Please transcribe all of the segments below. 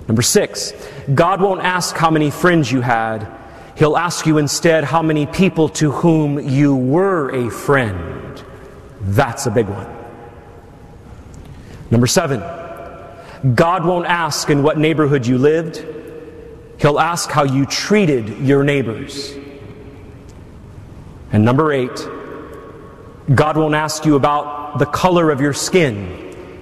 Number 6, God won't ask how many friends you had. He'll ask you instead how many people to whom you were a friend. That's a big one. Number 7, God won't ask in what neighborhood you lived. He'll ask how you treated your neighbors. And number 8, God won't ask you about the color of your skin.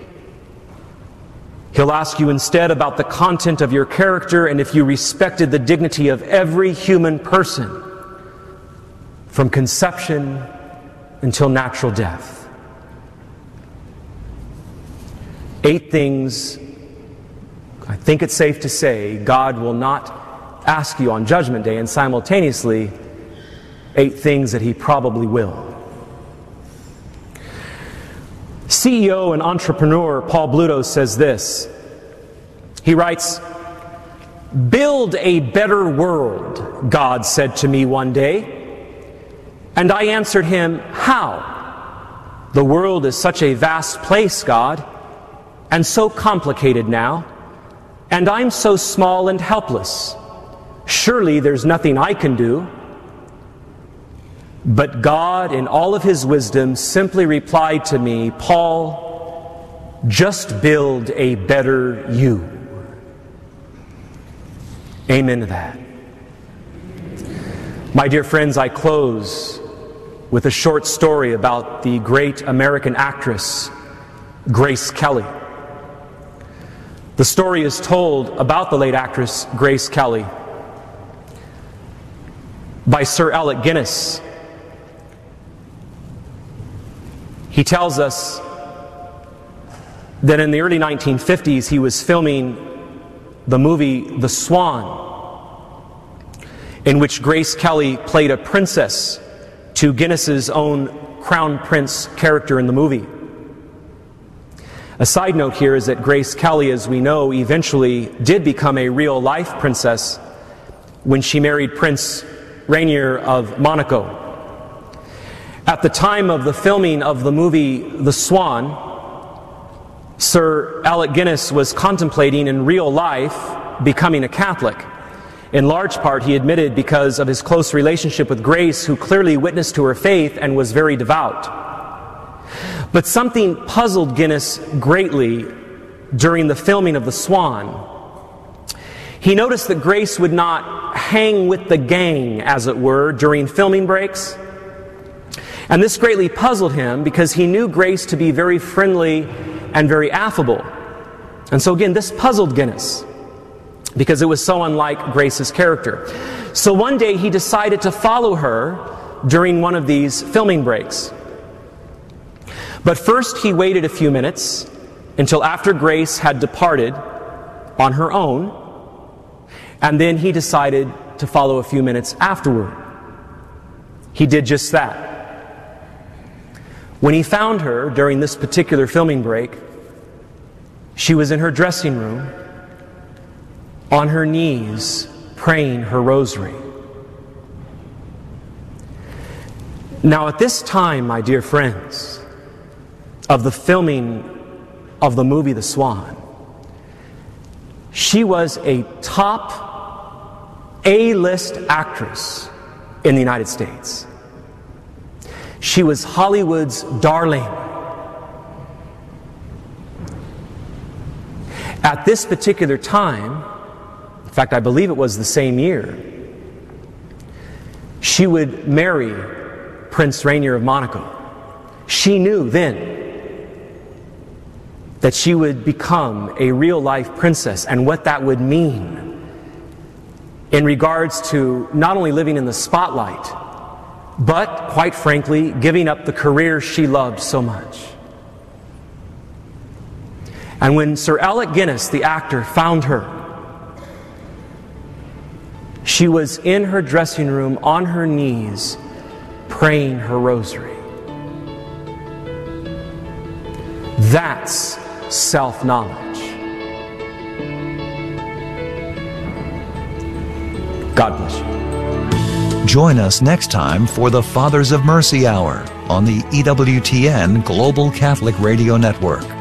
He'll ask you instead about the content of your character and if you respected the dignity of every human person from conception until natural death. 8 things I think it's safe to say God will not ask you on Judgment Day, and simultaneously 8 things that He probably will. CEO and entrepreneur Paul Bluto says this. He writes, "Build a better world, God said to me one day. And I answered Him, how? The world is such a vast place, God, and so complicated now. And I'm so small and helpless. Surely there's nothing I can do." But God, in all of His wisdom, simply replied to me, "Paul, just build a better you." Amen to that. My dear friends, I close with a short story about the great American actress, Grace Kelly. The story is told about the late actress Grace Kelly by Sir Alec Guinness. He tells us that in the early 1950s he was filming the movie The Swan, in which Grace Kelly played a princess to Guinness's own Crown Prince character in the movie. A side note here is that Grace Kelly, as we know, eventually did become a real-life princess when she married Prince Rainier of Monaco. At the time of the filming of the movie The Swan, Sir Alec Guinness was contemplating in real life becoming a Catholic. In large part, he admitted, because of his close relationship with Grace, who clearly witnessed to her faith and was very devout. But something puzzled Guinness greatly during the filming of The Swan. He noticed that Grace would not hang with the gang, as it were, during filming breaks. And this greatly puzzled him because he knew Grace to be very friendly and very affable. And so again, this puzzled Guinness because it was so unlike Grace's character. So one day he decided to follow her during one of these filming breaks. But first he waited a few minutes until after Grace had departed on her own, and then he decided to follow a few minutes afterward. He did just that. When he found her during this particular filming break, she was in her dressing room, on her knees, praying her rosary. Now at this time, my dear friends, of the filming of the movie The Swan, she was a top A-list actress in the United States. She was Hollywood's darling. At this particular time, in fact, I believe it was the same year, she would marry Prince Rainier of Monaco. She knew then that she would become a real-life princess and what that would mean in regards to not only living in the spotlight, but, quite frankly, giving up the career she loved so much. And when Sir Alec Guinness, the actor, found her, she was in her dressing room on her knees praying her rosary. That's self-knowledge. God bless you. Join us next time for the Fathers of Mercy Hour on the EWTN Global Catholic Radio Network.